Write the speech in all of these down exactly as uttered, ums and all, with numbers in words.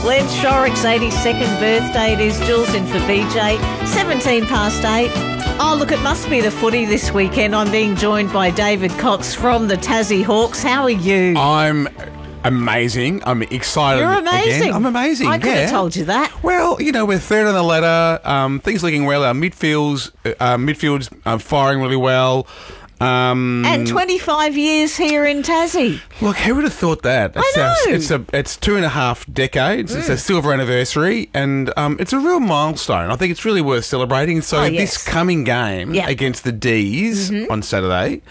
Glenn Shorrock's eighty-second birthday. It is Jules in for B J. seventeen past eight. Oh, look, it must be the footy this weekend. I'm being joined by David Cox from the Tassie Hawks. How are you? I'm amazing. I'm excited. You're amazing. Again. I'm amazing. I could yeah. have told you that. Well, you know, we're third on the ladder. Um, things looking well. Our midfield's, uh, midfield's uh, firing really well. Um, and twenty-five years here in Tassie. Look, who would have thought that? It's I know. A, it's a it's two and a half decades. Mm. It's a silver anniversary, and um, it's a real milestone. I think it's really worth celebrating. So oh, yes. this coming game yep. against the D's mm-hmm. on Saturday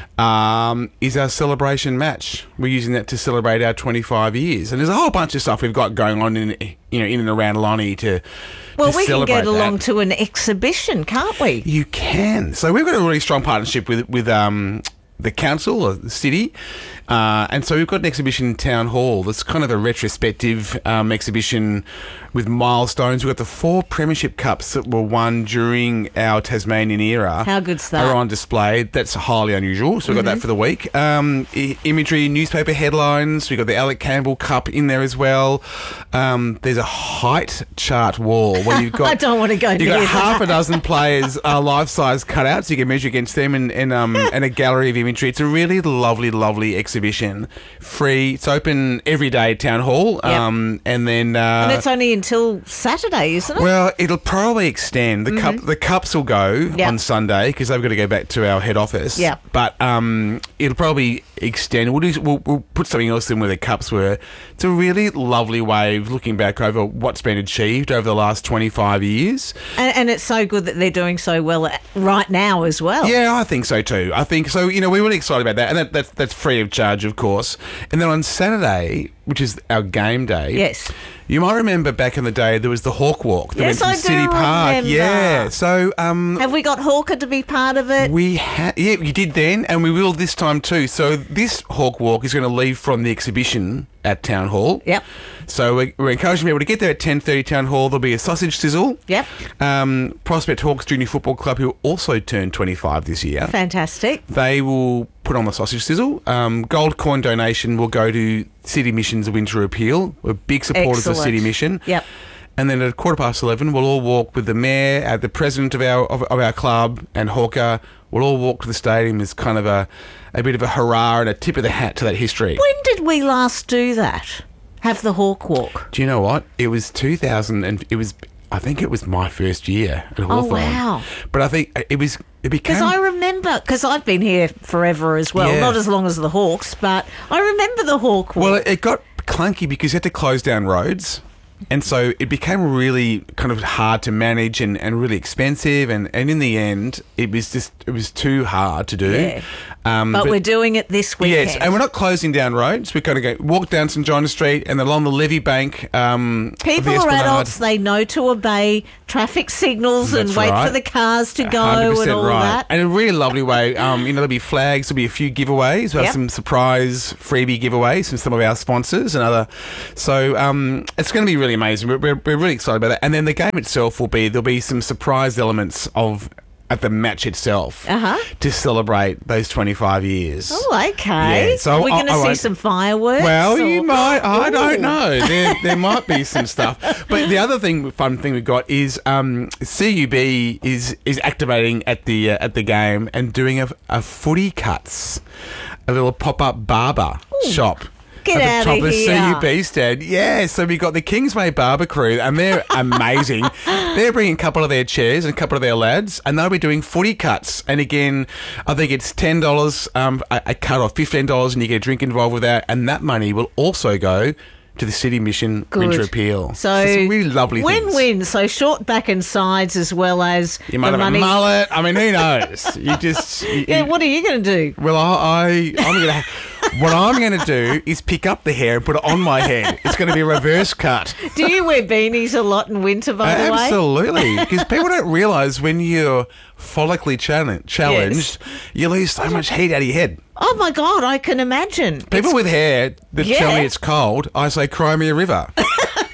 um, is our celebration match. We're using that to celebrate our twenty-five years, and there's a whole bunch of stuff we've got going on in you know in and around Lonnie to. Well, to we can get along that. to an exhibition, can't we? You can. So we've got a really strong partnership with with um, the council or the city. Uh, and so we've got an exhibition in Town Hall that's kind of a retrospective um, exhibition with milestones. We've got the four Premiership Cups that were won during our Tasmanian era. How good's that? Are on display. That's highly unusual. So we've got mm-hmm. that for the week. Um, I- imagery, newspaper headlines. We've got the Alec Campbell Cup in there as well. Um, there's a height chart wall where you've got... I don't want to go You've near got half that. a dozen players uh, life-size cutouts. So you can measure against them and, and, um, and a gallery of imagery. It's a really lovely, lovely exhibition. Exhibition free. It's open every day at Town Hall, yep. um, and then uh, and it's only until Saturday, isn't it? Well, it'll probably extend. The mm-hmm. cup, the cups will go yep. on Sunday because they've got to go back to our head office. Yeah, but um, it'll probably extend. We'll, do, we'll we'll put something else in where the cups were. It's a really lovely way of looking back over what's been achieved over the last twenty-five years, and, and it's so good that they're doing so well right now as well. Yeah, I think so too. I think so. You know, we're really excited about that, and that, that that's free of charge, of course. And then on Saturday, which is our game day, yes, you might remember back in the day there was the Hawk Walk that yes, went from I City do Park. Remember. Yeah. So um, have we got Hawker to be part of it? We ha- yeah, you did then, and we will this time too. So this Hawk Walk is going to leave from the exhibition at Town Hall. Yep. So we're, we're encouraging people to get there at ten thirty Town Hall. There'll be a sausage sizzle. Yep. Um, Prospect Hawks Junior Football Club, who also turned twenty-five this year. Fantastic. They will put on the sausage sizzle. Um, gold coin donation will go to City Mission's Winter Appeal. We're big supporters Excellent. of City Mission. Yep. And then at quarter past eleven, we'll all walk with the mayor, uh, the president of our of, of our club, and Hawker. We'll all walk to the stadium as kind of a, a bit of a hurrah and a tip of the hat to that history. When did we last do that? Have the Hawk Walk? Do you know what? It was two thousand, and it was. I think it was my first year at Hawthorn. Oh, wow. But I think it was. It became. Because I remember, because I've been here forever as well, yeah. not as long as the Hawks, but I remember the Hawk Walk. Well, it, it got clunky because you had to close down roads. And so it became really kind of hard to manage and, and really expensive. And, and in the end, it was just, it was too hard to do. Yeah. Um, but, but we're doing it this weekend. Yes, and we're not closing down roads. We're going to go walk down St John Street and along the Levee Bank. Um, People are adults. They know to obey traffic signals That's and wait right. for the cars to go one hundred percent and all right. that. And in a really lovely way, um, you know, there'll be flags, there'll be a few giveaways. We'll have yep. some surprise freebie giveaways from some of our sponsors and other. So um, it's going to be really amazing. We're, we're, we're really excited about that. And then the game itself will be, there'll be some surprise elements of at the match itself uh-huh. to celebrate those twenty-five years. Oh, okay. Yeah, so Are we going to I, I see won't- some fireworks? Well, or- you might. I Ooh. don't know. There, there might be some stuff. But the other thing, fun thing we've got is um, C U B is is activating at the uh, at the game and doing a, a footy cuts, a little pop up barber Ooh. shop. Get at the out top of of here. C U B stand. Yeah, so we got the Kingsway Barber Crew, and they're amazing. They're bringing a couple of their chairs and a couple of their lads, and they'll be doing footy cuts. And again, I think it's ten dollars um, a, a cut or fifteen dollars, and you get a drink involved with that. And that money will also go to the City Mission Good. Winter Appeal. So, so some really lovely things. Win-win. So short back and sides as well as You might the have money. a mullet. I mean, who knows? You just... You, Yeah, you- what are you going to do? Well, I, I I'm gonna. What I'm going to do is pick up the hair and put it on my head. It's going to be a reverse cut. Do you wear beanies a lot in winter, by the way? Absolutely, because people don't realise when you're follically challenged, challenged Yes. you lose so much heat out of your head. Oh, my God, I can imagine. People It's- with hair that tell Yeah. me it's cold, I say, cry me a river.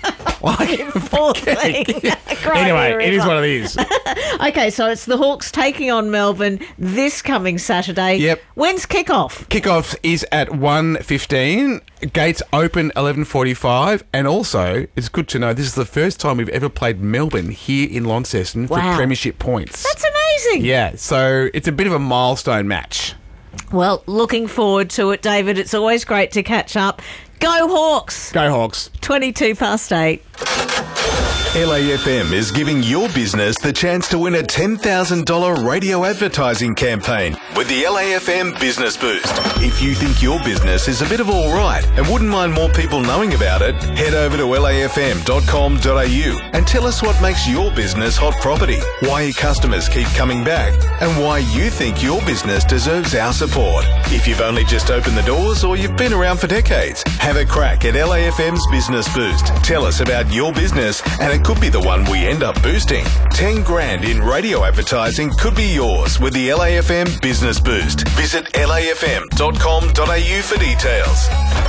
Like, Poor thing. Great anyway, it is river. what it is. Okay, so it's the Hawks taking on Melbourne this coming Saturday. Yep. When's kickoff? Kickoff is at one fifteen. Gates open eleven forty-five. And also, it's good to know, this is the first time we've ever played Melbourne here in Launceston for Wow. premiership points. That's amazing. Yeah, so it's a bit of a milestone match. Well, looking forward to it, David. It's always great to catch up. Go Hawks! Go Hawks. twenty-two past eight. L A F M is giving your business the chance to win a ten thousand dollars radio advertising campaign with the L A F M Business Boost. If you think your business is a bit of all right and wouldn't mind more people knowing about it, head over to L A F M dot com dot A U and tell us what makes your business hot property, why your customers keep coming back, and why you think your business deserves our support. If you've only just opened the doors or you've been around for decades, have a crack at L A F M's Business Boost. Tell us about your business and it could be the one we end up boosting. ten grand in radio advertising could be yours with the L A F M Business Boost. Visit L A F M dot com dot A U for details.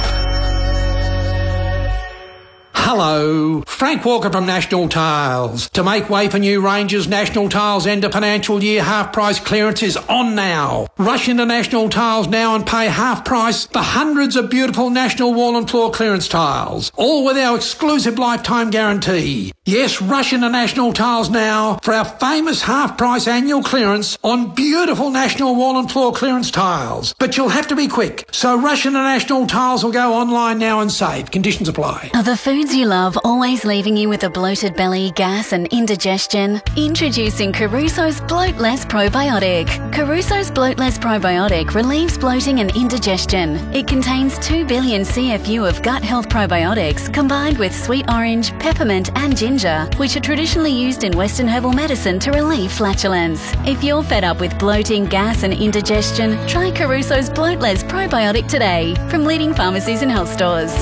Hello, Frank Walker from National Tiles. To make way for new ranges, National Tiles end of financial year half price clearance is on now. Rush into National Tiles now and pay half price for hundreds of beautiful National wall and floor clearance tiles, all with our exclusive lifetime guarantee. Yes, rush into National Tiles now for our famous half price annual clearance on beautiful National wall and floor clearance tiles. But you'll have to be quick, so rush into National Tiles or go online now and save. Conditions apply. Are the foods you love always leaving you with a bloated belly, gas and indigestion? Introducing Caruso's Bloat Less Probiotic. Caruso's Bloat Less Probiotic relieves bloating and indigestion. It contains two billion C F U of gut health probiotics combined with sweet orange, peppermint and ginger, which are traditionally used in Western herbal medicine to relieve flatulence. If you're fed up with bloating, gas and indigestion, try Caruso's Bloat Less Probiotic today from leading pharmacies and health stores.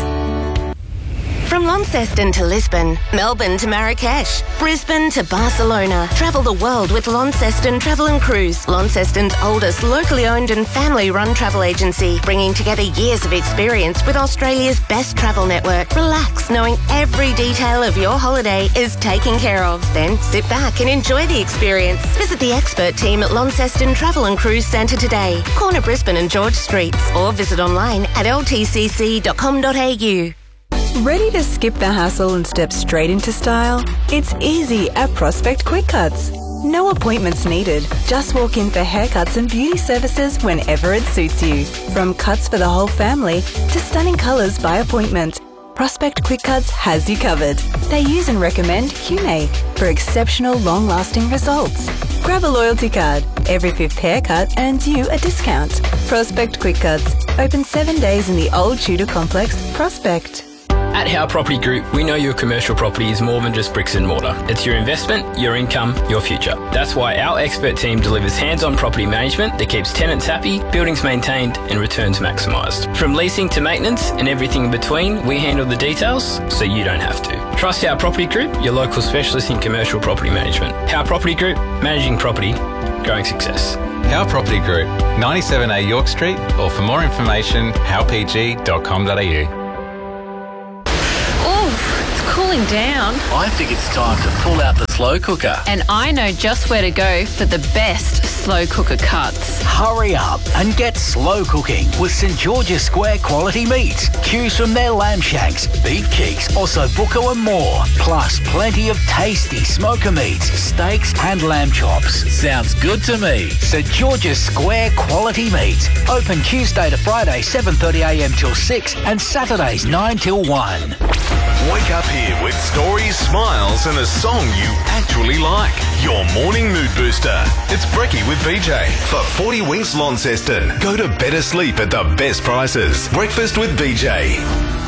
From Launceston to Lisbon, Melbourne to Marrakesh, Brisbane to Barcelona. Travel the world with Launceston Travel and Cruise, Launceston's oldest locally owned and family-run travel agency, bringing together years of experience with Australia's best travel network. Relax, knowing every detail of your holiday is taken care of. Then sit back and enjoy the experience. Visit the expert team at Launceston Travel and Cruise Centre today, corner Brisbane and George Streets, or visit online at L T C C dot com dot A U. Ready to skip the hassle and step straight into style? It's easy at Prospect Quick Cuts. No appointments needed. Just walk in for haircuts and beauty services whenever it suits you. From cuts for the whole family to stunning colours by appointment, Prospect Quick Cuts has you covered. They use and recommend Q-Mate for exceptional long-lasting results. Grab a loyalty card. Every fifth haircut earns you a discount. Prospect Quick Cuts. Open seven days in the Old Tudor Complex, Prospect. At Howe Property Group, we know your commercial property is more than just bricks and mortar. It's your investment, your income, your future. That's why our expert team delivers hands-on property management that keeps tenants happy, buildings maintained and returns maximised. From leasing to maintenance and everything in between, we handle the details so you don't have to. Trust Howe Property Group, your local specialist in commercial property management. Howe Property Group, managing property, growing success. Howe Property Group, ninety-seven A York Street, or for more information, howe p g dot com dot a u. Cooling down. I think it's time to pull out the slow cooker. And I know just where to go for the best slow cooker cuts. Hurry up and get slow cooking with St George's Square quality meats. Choose from their lamb shanks, beef cheeks, ossobuco and more. Plus plenty of tasty smoker meats, steaks and lamb chops. Sounds good to me. St George's Square quality meats. Open Tuesday to Friday seven thirty a m till six and Saturdays nine till one. Wake up here with stories, smiles and a song you actually like. Your morning mood booster. It's Brekkie with B J. For forty Winks Launceston. Go to better sleep at the best prices. Breakfast with B J.